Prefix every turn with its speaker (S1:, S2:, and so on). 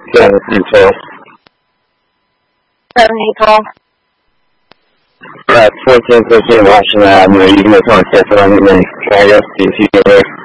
S1: Yeah, and 12.
S2: 7-8-12.
S1: Right, 1413 Washington Avenue. You can make contact on me. Try to see if you get there.